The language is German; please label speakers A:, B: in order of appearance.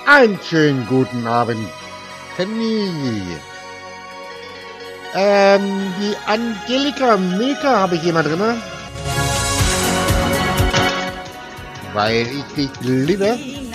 A: Einen schönen guten Abend, Penny. Die Angelika Milka habe ich hier mal drin. Weil ich dich liebe.